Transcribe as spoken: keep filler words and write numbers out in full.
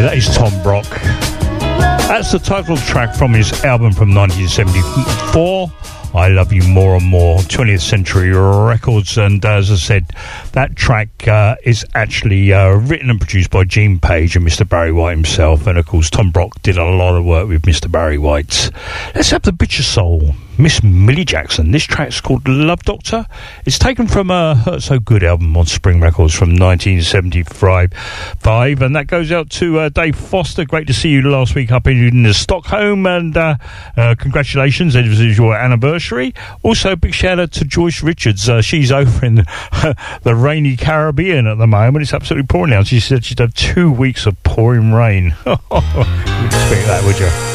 that is Tom Brock. That's the title track from his album from nineteen seventy-four, I Love You More and More, twentieth Century Records. And uh, as I said, that track uh, is actually uh, written and produced by Gene Page and Mister Barry White himself. And of course, Tom Brock did a lot of work with Mister Barry White. Let's have the Bitch of Soul, Miss Millie Jackson. This track's called Love Doctor. It's taken from a Hurt So Good album on Spring Records from nineteen seventy-five. Five, and that goes out to uh, Dave Foster. Great to see you last week up in, in Stockholm, and uh, uh, congratulations, it was your anniversary. Also, a big shout out to Joyce Richards. Uh, she's over in uh, the rainy Caribbean at the moment. It's absolutely pouring now. She said she'd have two weeks of pouring rain. You'd expect that, would you?